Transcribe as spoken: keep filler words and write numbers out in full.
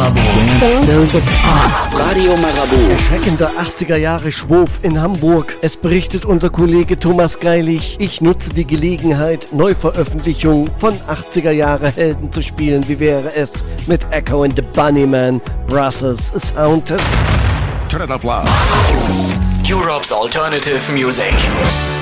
Don't lose its on. Radio Marabout. Erschreckender achtziger Jahre Schwurf in Hamburg. Es berichtet unser Kollege Thomas Geilig. Ich nutze die Gelegenheit, Neuveröffentlichung von achtziger Jahre Helden zu spielen. Wie wäre es mit Echo and the Bunnymen? Brussels is haunted. Turn it up loud. Europe's alternative music.